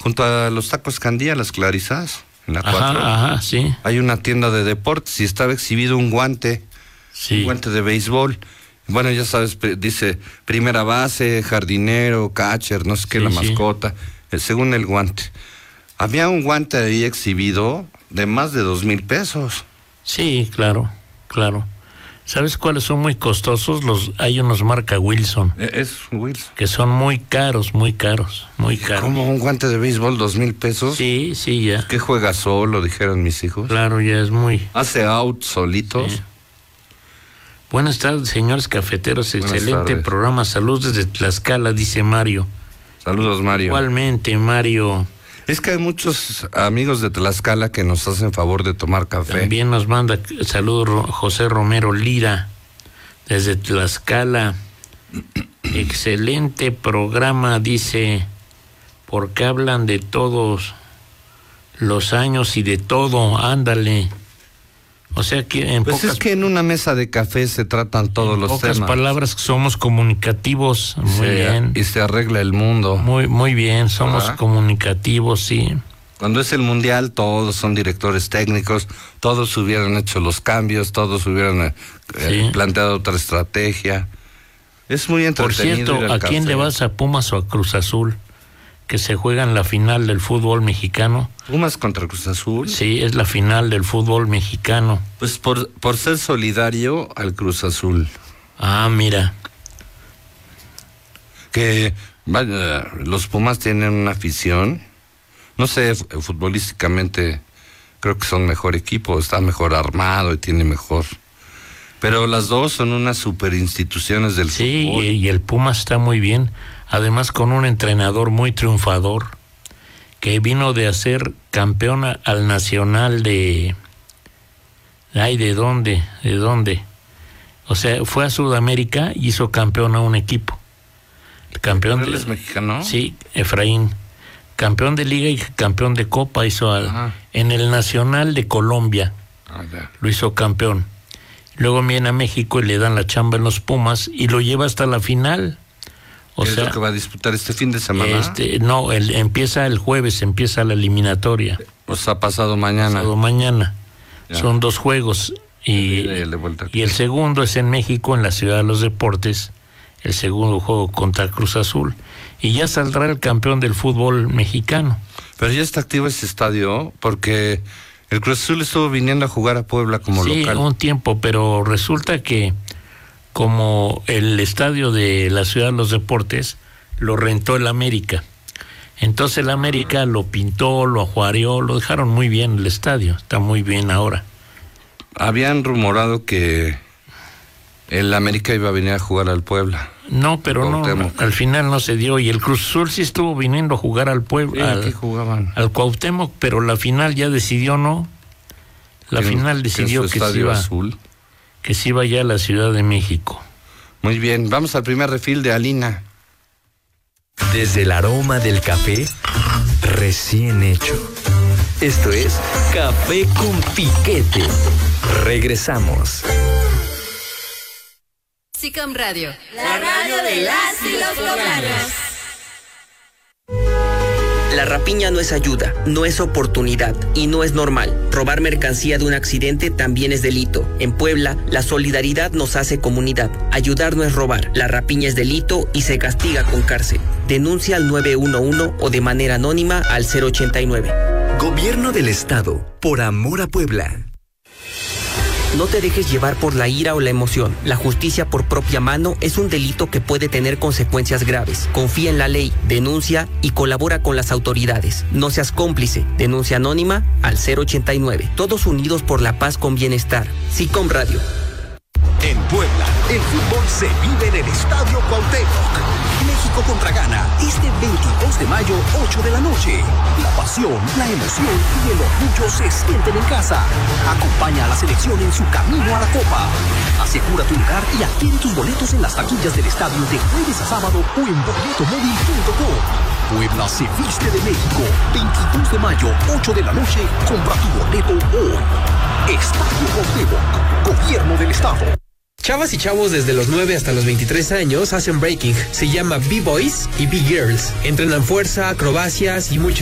junto a los tacos Candía, las Clarisas, en la 4. Ajá, sí. Hay una tienda de deportes y estaba exhibido un guante, sí. Un guante de béisbol. Bueno, ya sabes, dice primera base, jardinero, catcher, no sé qué, la mascota, según el guante. Había un guante ahí exhibido de más de 2,000 pesos. Sí, claro. ¿Sabes cuáles son muy costosos? Hay unos marca Wilson. Es Wilson. Que son muy caros. ¿Cómo un guante de béisbol 2,000 pesos? Sí, ya. ¿Qué juega solo? Dijeron mis hijos. Claro, ya es muy... ¿Hace out solitos? Sí. Buenas tardes, señores cafeteros. Excelente programa. Saludos desde Tlaxcala, dice Mario. Saludos, Mario. Igualmente, Mario. Es que hay muchos amigos de Tlaxcala que nos hacen favor de tomar café. También nos manda saludos José Romero Lira, desde Tlaxcala. Excelente programa, dice, porque hablan de todos los años y de todo, ándale. O sea que es que en una mesa de café se tratan todos los temas. En pocas palabras, somos comunicativos, muy bien. Y se arregla el mundo. Muy bien, somos comunicativos, sí. Cuando es el mundial, todos son directores técnicos, todos hubieran hecho los cambios, todos hubieran planteado otra estrategia. Es muy entretenido. Por cierto, ¿a quién le vas, a Pumas o a Cruz Azul? Que se juega en la final del fútbol mexicano. ¿Pumas contra Cruz Azul? Sí, es la final del fútbol mexicano. Pues por ser solidario al Cruz Azul. Ah, mira. Que vaya, los Pumas tienen una afición. No sé, futbolísticamente creo que son mejor equipo, está mejor armado y tiene mejor. Pero las dos son unas super instituciones del fútbol. Sí, y el Pumas está muy bien. Además con un entrenador muy triunfador que vino de hacer campeón al Nacional de... Ay, ¿de dónde? O sea, fue a Sudamérica y hizo campeón a un equipo. El campeón ¿Es mexicano? Sí, Efraín. Campeón de Liga y campeón de Copa hizo en el Nacional de Colombia. Lo hizo campeón. Luego viene a México y le dan la chamba en los Pumas y lo lleva hasta la final. ¿Qué es lo que va a disputar este fin de semana? No, empieza el jueves, empieza la eliminatoria. O sea, pasado mañana. Ya. Son 2 juegos y el segundo es en México, en la Ciudad de los Deportes, el segundo juego contra Cruz Azul. Y ya saldrá el campeón del fútbol mexicano. Pero ya está activo ese estadio, porque el Cruz Azul estuvo viniendo a jugar a Puebla como local. Sí, un tiempo, pero resulta que como el estadio de la Ciudad de los Deportes lo rentó el América. Entonces el América lo pintó, lo ajuareó, lo dejaron muy bien el estadio, está muy bien ahora. Habían rumorado que el América iba a venir a jugar al Puebla. No, pero no, al final no se dio, y el Cruz Azul sí estuvo viniendo a jugar al Puebla, jugaban al Cuauhtémoc, pero la final ya decidió no. La final decidió que se iba azul. Que se iba ya a la Ciudad de México. Muy bien, vamos al primer refil de Alina. Desde el aroma del café recién hecho. Esto es Café con Piquete. Regresamos. SICAM Radio, la radio de las y los poblanos. La rapiña no es ayuda, no es oportunidad y no es normal. Robar mercancía de un accidente también es delito. En Puebla, la solidaridad nos hace comunidad. Ayudar no es robar. La rapiña es delito y se castiga con cárcel. Denuncia al 911 o de manera anónima al 089. Gobierno del Estado, por amor a Puebla. No te dejes llevar por la ira o la emoción. La justicia por propia mano es un delito que puede tener consecuencias graves. Confía en la ley, denuncia y colabora con las autoridades. No seas cómplice. Denuncia anónima al 089. Todos unidos por la paz con bienestar. SICOM Radio. En Puebla, el fútbol se vive en el Estadio Cuauhtémoc. México contra Ghana, este 22 de mayo, 8 de la noche. La pasión, la emoción y el orgullo se sienten en casa. Acompaña a la selección en su camino a la Copa. Asegura tu lugar y adquiere tus boletos en las taquillas del estadio de jueves a sábado o en boletomóvil.com. Puebla se viste de México. 22 de mayo, 8 de la noche. Compra tu boleto hoy. Estadio Cuauhtémoc, Gobierno del Estado. Chavas y chavos desde los 9 hasta los 23 años hacen breaking. Se llama B-Boys y B-Girls. Entrenan fuerza, acrobacias y mucho